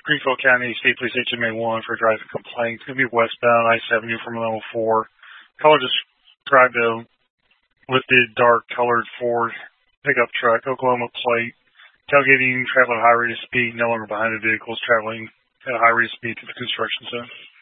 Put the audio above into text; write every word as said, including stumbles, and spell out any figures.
Greenfield County State Police H M A one for a driving complaint. It's going to be westbound I seventy from level four. Caller described a lifted, dark-colored Ford pickup truck, Oklahoma plate, tailgating, traveling at a high rate of speed, no longer behind the vehicles, traveling at a high rate of speed to the construction zone.